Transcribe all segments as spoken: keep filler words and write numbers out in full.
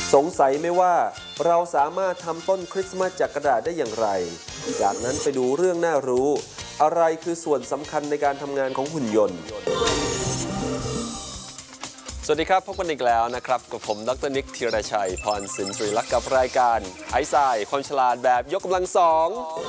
สงสัยไหมว่าเราสามารถทำต้นคริสต์มาสจากกระดาษได้อย่างไรจากนั้นไปดูเรื่องน่ารู้อะไรคือส่วนสำคัญในการทำงานของหุ่นยนต์สวัสดีครับพบกันอีกแล้วนะครับกับผมดรนิกธีรชัยพรสินทรีลักษ์กับรายการไอซ์ไซน์ความฉลาดแบบยกกำลังสอง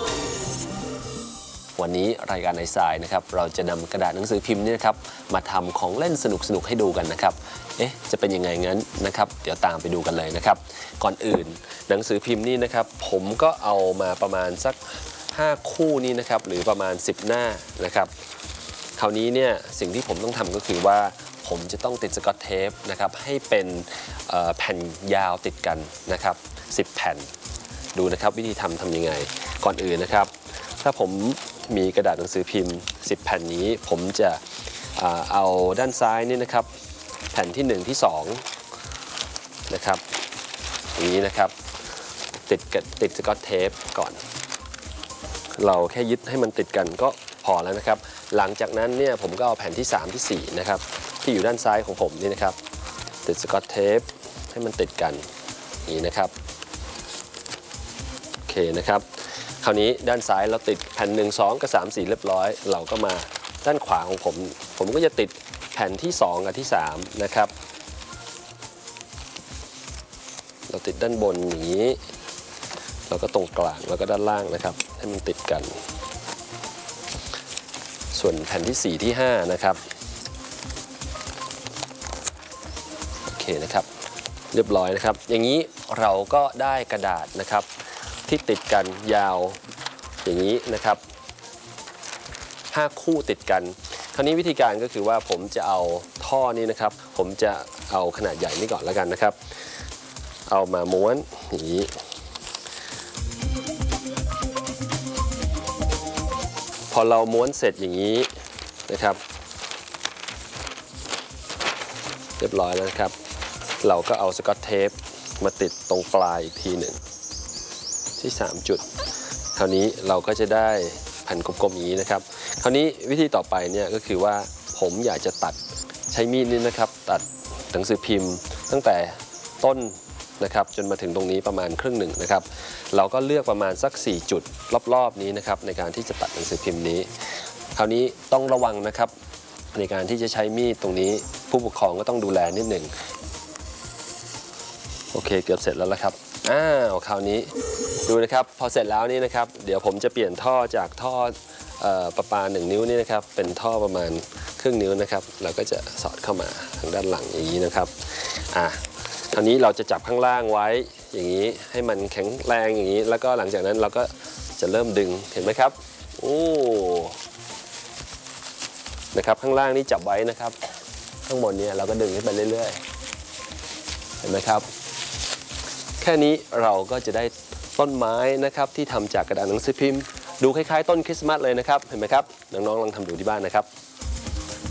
วันนี้รายการไอซ์ไซน์นะครับเราจะนำกระดาษหนังสือพิมพ์นี่นะครับมาทำของเล่นสนุกๆให้ดูกันนะครับเอ๊ะจะเป็นยังไงงั้นนะครับเดี๋ยวตามไปดูกันเลยนะครับก่อนอื่นหนังสือพิมพ์นี่นะครับผมก็เอามาประมาณสักห้าคู่นี้นะครับหรือประมาณสิบหน้านะครับคราวนี้เนี่ยสิ่งที่ผมต้องทำก็คือว่าผมจะต้องติดสกอตเทปนะครับให้เป็นแผ่นยาวติดกันนะครับสิบแผ่นดูนะครับวิธีทำทำยังไงก่อนอื่นนะครับถ้าผมมีกระดาษหนังสือพิมพ์สิบแผ่นนี้ผมจะเอาด้านซ้ายนี่นะครับแผ่นที่หนึ่งที่สองนะครับอย่างนี้นะครับติดติดสกอตเทปก่อนเราแค่ยึดให้มันติดกันก็พอแล้วนะครับหลังจากนั้นเนี่ยผมก็เอาแผ่นที่สามที่สี่นะครับที่อยู่ด้านซ้ายของผมนี่นะครับติดสกอตเทปให้มันติดกันนี่นะครับโอเคนะครับคราวนี้ด้านซ้ายเราติดแผ่นหนึ่งสองกับสามสี่เรียบร้อยเราก็มาด้านขวาของผมผมก็จะติดแผ่นที่สองกับที่สามนะครับเราติดด้านบนอย่างนี้เราก็ตรงกลางแล้วก็ด้านล่างนะครับให้มันติดกันส่วนแผ่นที่สี่ที่ห้านะครับโอเคนะครับเรียบร้อยนะครับอย่างนี้เราก็ได้กระดาษนะครับที่ติดกันยาวอย่างนี้นะครับห้าคู่ติดกันคราวนี้วิธีการก็คือว่าผมจะเอาท่อนี้นะครับผมจะเอาขนาดใหญ่นี่ก่อนแล้วกันนะครับเอามาม้วนอย่างนี้พอเราม้วนเสร็จอย่างนี้นะครับเรียบร้อยแล้วนะครับเราก็เอาสกอตเทปมาติดตรงปลายอีกทีหนึ่งที่สามจุดคราวนี้เราก็จะได้แผ่นกลมๆอย่างนี้นะครับคราวนี้วิธีต่อไปเนี่ยก็คือว่าผมอยากจะตัดใช้มีดนี่นะครับตัดหนังสือพิมพ์ตั้งแต่ต้นนะครับจนมาถึงตรงนี้ประมาณครึ่งหนึ่งนะครับเราก็เลือกประมาณสักสี่จุดรอบๆนี้นะครับในการที่จะตัดหนังสือพิมพ์นี้คราวนี้ต้องระวังนะครับในการที่จะใช้มีดตรงนี้ผู้ปกครองก็ต้องดูแลนิดหนึ่งโอเคเกือบเสร็จแล้วละครับอ้าวคราวนี้ดูนะครับพอเสร็จแล้วนี่นะครับเดี๋ยวผมจะเปลี่ยนท่อจากท่อประปาหนึ่งนิ้วนี่นะครับเป็นท่อประมาณครึ่งนิ้วนะครับเราก็จะสอดเข้ามาทางด้านหลังอย่างนี้นะครับอ่ะคราวนี้เราจะจับข้างล่างไว้อย่างนี้ให้มันแข็งแรงอย่างนี้แล้วก็หลังจากนั้นเราก็จะเริ่มดึงเห็นไหมครับโอ้นะครับข้างล่างนี่จับไว้นะครับข้างบนนี้เราก็ดึงขึ้นไปเรื่อยๆเห็นไหมครับแค่นี้เราก็จะได้ต้นไม้นะครับที่ทำจากกระดาษหนังสือพิมพ์ดูคล้ายๆต้นคริสต์มาสเลยนะครับเห็นไหมครับน้องๆลองทำดูที่บ้านนะครับ